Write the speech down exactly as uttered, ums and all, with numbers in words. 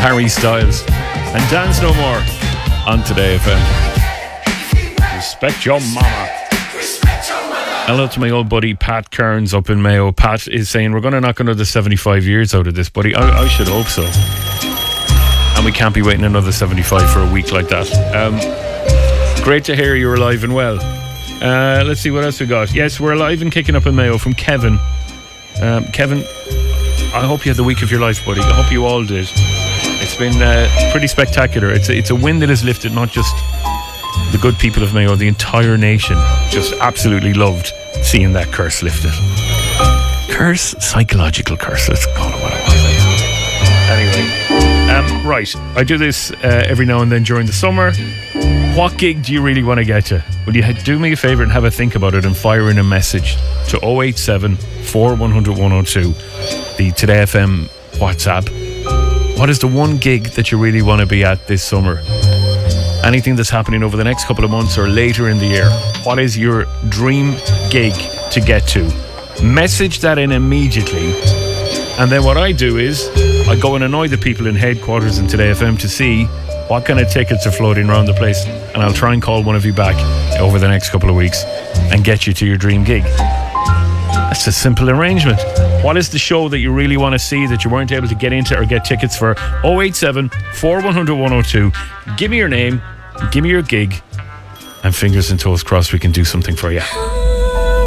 Harry Styles and Dance No More on Today F M. Respect your mama. Hello to my old buddy Pat Kearns up in Mayo. Pat is saying we're going to knock another seventy-five years out of this, buddy. I, I should hope so. And we can't be waiting another seventy-five for a week like that. Um, great to hear you're alive and well. Uh, let's see what else we got. Yes, we're alive and kicking up in Mayo from Kevin. Um, Kevin, I hope you had the week of your life, buddy. I hope you all did. It's been uh, pretty spectacular. It's a, it's a win that has lifted not just the good people of Mayo, the entire nation. Just absolutely loved seeing that curse lifted. Curse? Psychological curse. Let's call it what it was. Anyway, um, right. I do this uh, every now and then during the summer. What gig do you really want to get to? Will you do me a favour and have a think about it and fire in a message to oh eight seven, four one zero zero, one oh two, the Today F M WhatsApp. What is the one gig that you really want to be at this summer? Anything that's happening over the next couple of months or later in the year. What is your dream gig to get to? Message that in immediately. And then what I do is I go and annoy the people in headquarters in Today F M to see what kind of tickets are floating around the place, and I'll try and call one of you back over the next couple of weeks and get you to your dream gig. That's a simple arrangement. What is the show that you really want to see that you weren't able to get into or get tickets for? oh eight seven, four one zero zero, one oh two. Give me your name, give me your gig, and fingers and toes crossed we can do something for you.